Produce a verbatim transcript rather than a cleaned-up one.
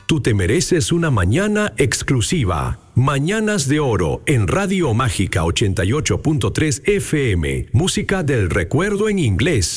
Tú te mereces una mañana exclusiva. Mañanas de Oro en Radio Mágica ochenta y ocho punto tres F M. Música del recuerdo en inglés.